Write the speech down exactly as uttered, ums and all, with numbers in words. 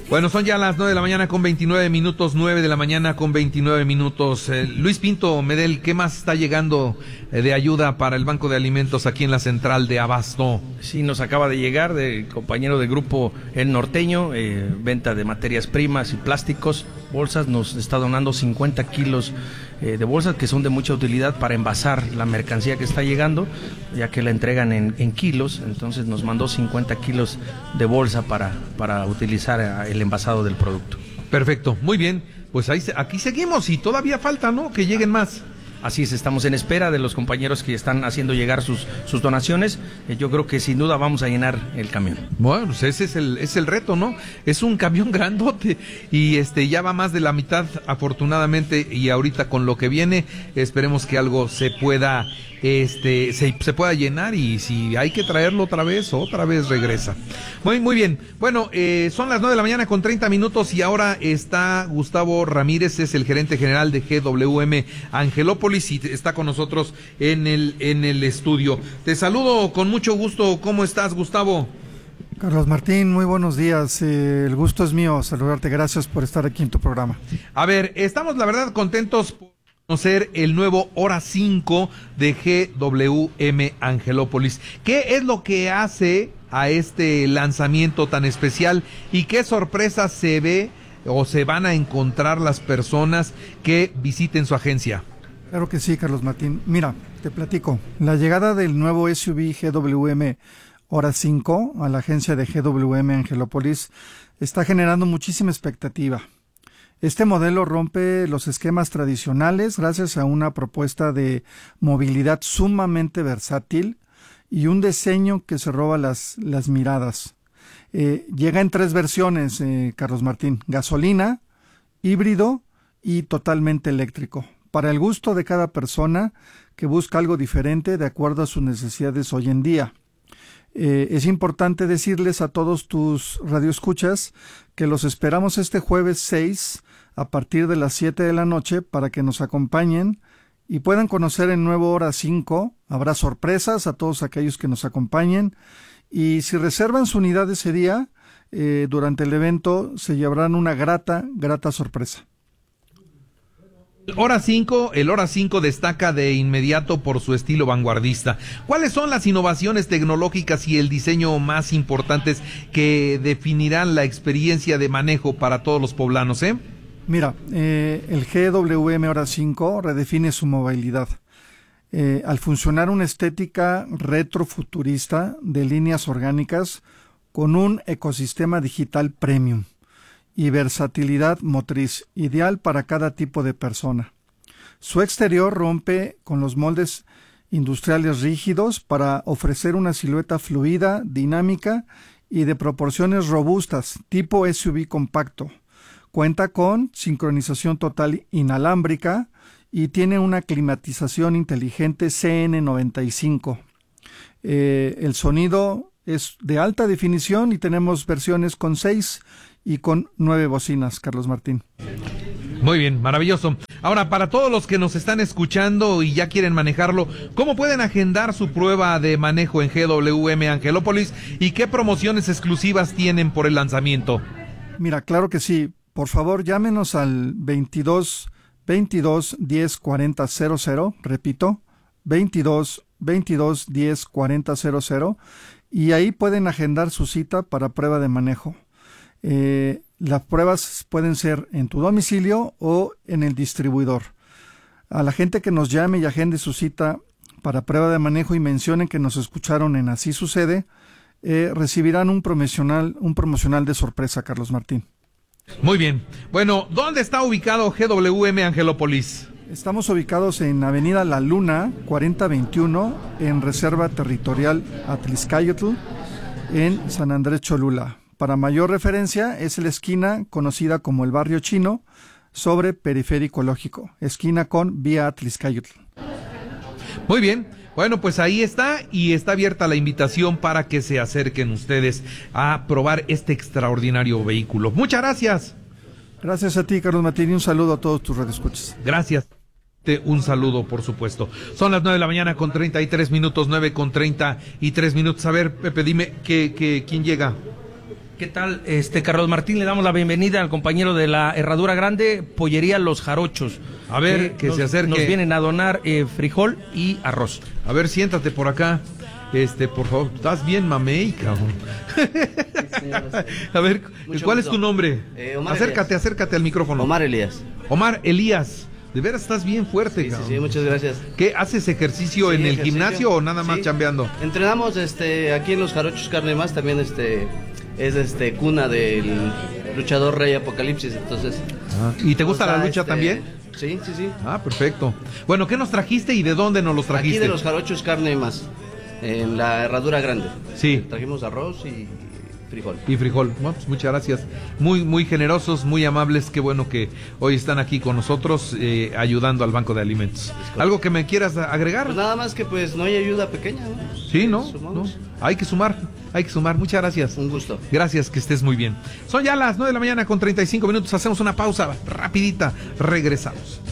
Bueno, son ya las nueve de la mañana con veintinueve minutos, nueve de la mañana con veintinueve minutos. Eh, Luis Pinto Medel, ¿qué más está llegando eh, de ayuda para el Banco de Alimentos aquí en la central de Abasto? Sí, nos acaba de llegar del compañero del grupo El Norteño, eh, venta de materias primas y plásticos, bolsas, nos está donando cincuenta kilos eh, de bolsas que son de mucha utilidad para envasar la mercancía que está llegando, ya que la entregan en, en kilos, entonces nos mandó cincuenta kilos de bolsa para, para utilizar el envasado del producto. Perfecto, muy bien, pues ahí aquí seguimos y todavía falta, ¿no?, que lleguen más. Así es, estamos en espera de los compañeros que están haciendo llegar sus, sus donaciones. Eh, yo creo que sin duda vamos a llenar el camión. Bueno, pues ese es el, es el reto, ¿no? Es un camión grandote y este ya va más de la mitad, afortunadamente, y ahorita con lo que viene, esperemos que algo se pueda, este, se, se pueda llenar, y si hay que traerlo otra vez, otra vez regresa. Muy, muy bien. Bueno, eh, son las nueve de la mañana con treinta minutos y ahora está Gustavo Ramírez, es el gerente general de G W M Angelópolis, y está con nosotros en el en el estudio. Te saludo con mucho gusto. ¿Cómo estás, Gustavo? Carlos Martín, muy buenos días. Eh, el gusto es mío saludarte. Gracias por estar aquí en tu programa. A ver, estamos la verdad contentos por conocer el nuevo Hora cinco de G W M Angelópolis. ¿Qué es lo que hace a este lanzamiento tan especial y qué sorpresas se ve o se van a encontrar las personas que visiten su agencia? Claro que sí, Carlos Martín. Mira, te platico. La llegada del nuevo S U V G W M Hora cinco a la agencia de G W M Angelópolis está generando muchísima expectativa. Este modelo rompe los esquemas tradicionales gracias a una propuesta de movilidad sumamente versátil y un diseño que se roba las, las miradas. Eh, llega en tres versiones, eh, Carlos Martín: gasolina, híbrido y totalmente eléctrico, para el gusto de cada persona que busca algo diferente de acuerdo a sus necesidades hoy en día. Eh, es importante decirles a todos tus radioescuchas que los esperamos este jueves seis a partir de las siete de la noche para que nos acompañen y puedan conocer el nuevo Hora cinco. Habrá sorpresas a todos aquellos que nos acompañen, y si reservan su unidad ese día, eh, durante el evento se llevarán una grata, grata sorpresa. Hora cinco, el Hora cinco destaca de inmediato por su estilo vanguardista. ¿Cuáles son las innovaciones tecnológicas y el diseño más importantes que definirán la experiencia de manejo para todos los poblanos, eh? Mira, eh, el G W M Hora cinco redefine su movilidad. Eh, al funcionar una estética retrofuturista de líneas orgánicas con un ecosistema digital premium y versatilidad motriz, ideal para cada tipo de persona. Su exterior rompe con los moldes industriales rígidos para ofrecer una silueta fluida, dinámica y de proporciones robustas, tipo S U V compacto. Cuenta con sincronización total inalámbrica y tiene una climatización inteligente C N noventa y cinco. Eh, el sonido es de alta definición y tenemos versiones con seis y con nueve bocinas, Carlos Martín. Muy bien, maravilloso. Ahora, para todos los que nos están escuchando y ya quieren manejarlo, ¿cómo pueden agendar su prueba de manejo en G W M Angelópolis y qué promociones exclusivas tienen por el lanzamiento? Mira, claro que sí. Por favor, llámenos al veintidós veintidós diez cuarenta cero cero, repito, veintidós veintidós diez cuarenta cero cero, y ahí pueden agendar su cita para prueba de manejo. Eh, las pruebas pueden ser en tu domicilio o en el distribuidor. A la gente que nos llame y agende su cita para prueba de manejo y mencionen que nos escucharon en Así Sucede, eh, recibirán un promocional, un promocional de sorpresa, Carlos Martín. Muy bien. Bueno, ¿dónde está ubicado G W M Angelópolis? Estamos ubicados en Avenida La Luna, cuarenta veintiuno, en Reserva Territorial Atlixcayotl, en San Andrés Cholula. Para mayor referencia, es la esquina conocida como el Barrio Chino, sobre Periférico Lógico, esquina con Vía Atlixcayotl. Muy bien. Bueno, pues ahí está, y está abierta la invitación para que se acerquen ustedes a probar este extraordinario vehículo. Muchas gracias. Gracias a ti, Carlos Martín, y un saludo a todos tus radioescuchas. Gracias. Un saludo, por supuesto. Son las nueve de la mañana con treinta y tres minutos, nueve con treinta y tres minutos. A ver, Pepe, dime, ¿qué, qué, ¿quién llega? ¿Qué tal, este Carlos Martín? Le damos la bienvenida al compañero de la Herradura Grande, Pollería Los Jarochos. A ver, que nos, se acerque. Nos vienen a donar eh, frijol y arroz. A ver, siéntate por acá. Este, por favor, estás bien mamey, cabrón. A ver, Mucho ¿cuál gusto. es tu nombre? Eh, Omar acércate, Elías. acércate al micrófono. Omar Elías. Omar Elías. De veras estás bien fuerte, Sí, sí, cabrón. sí, muchas gracias. ¿Qué, haces ejercicio Sí, en el ejercicio. gimnasio o nada más Sí. chambeando? Entrenamos este aquí en Los Jarochos Carne Más, también este es este cuna del luchador Rey Apocalipsis, entonces. Ah, ¿y te gusta o sea, la lucha este, también? Sí, sí, sí. Ah, perfecto. Bueno, ¿qué nos trajiste y de dónde nos los trajiste? Aquí de Los Jarochos Carne Más, en la Herradura Grande. Sí. Trajimos arroz y frijol. Y frijol. Bueno, pues muchas gracias. Muy, muy generosos, muy amables. Qué bueno que hoy están aquí con nosotros eh, ayudando al Banco de Alimentos. ¿Algo que me quieras agregar? Pues nada más que pues no hay ayuda pequeña, ¿no? Sí, ¿no? Sumamos. ¿no? Hay que sumar, hay que sumar. Muchas gracias. Un gusto. Gracias, que estés muy bien. Son ya las nueve de la mañana con treinta y cinco minutos. Hacemos una pausa rapidita. Regresamos.